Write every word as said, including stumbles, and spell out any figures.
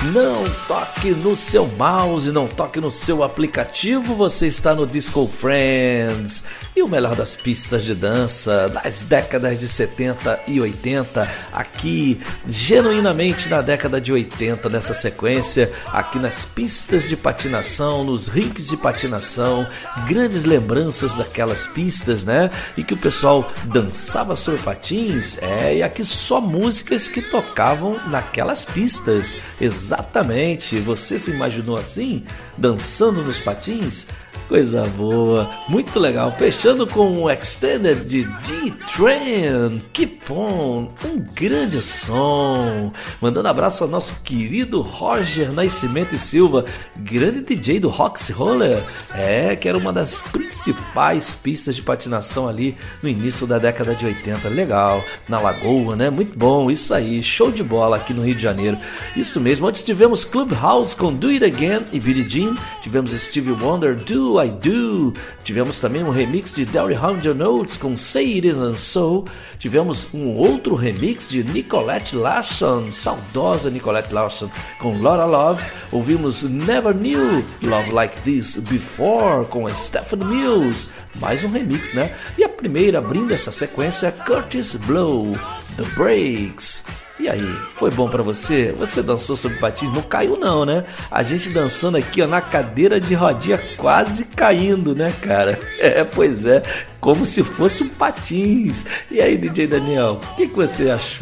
Não toque no seu mouse, não toque no seu aplicativo, você está no Disco Friends. E o melhor das pistas de dança das décadas de setenta e oitenta, aqui genuinamente na década de oitenta, nessa sequência, aqui nas pistas de patinação, nos rinques de patinação, grandes lembranças daquelas pistas, né? E que o pessoal dançava sobre patins, é, e aqui só músicas que tocavam naquelas pistas. Exatamente, você se imaginou assim, dançando nos patins? Coisa boa, muito legal. Fechando com o Extended de D-Train, Keep On, um grande som. Mandando abraço ao nosso querido Roger Nascimento e Silva, grande D J do Roxy Roller, é, que era uma das principais pistas de patinação ali no início da década de oitenta. Legal, na Lagoa, né? Muito bom, isso aí, show de bola aqui no Rio de Janeiro. Isso mesmo, antes tivemos Clubhouse com Do It Again e Billie Jean, tivemos Stevie Wonder, Do I Do, tivemos também um remix de Derry Hundred Notes com Say It Isn't So, tivemos um outro remix de Nicolette Larson, saudosa Nicolette Larson, com Laura Love, ouvimos Never Knew Love Like This Before com Stephanie Mills, mais um remix, né? E a primeira abrindo essa sequência, Curtis Blow, The Breaks. E aí, foi bom pra você? Você dançou sobre patins? Não caiu não, né? A gente dançando aqui, ó, na cadeira de rodinha, quase caindo, né, cara? É, pois é, como se fosse um patins. E aí, D J Daniel, o que, que você achou?